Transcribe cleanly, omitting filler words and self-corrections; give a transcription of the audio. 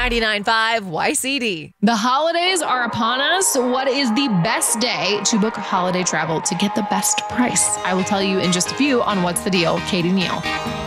99.5 YCD. The holidays are upon us. What is the best day to book holiday travel to get the best price? I will tell you in just a few on What's the Deal. Katie Neal.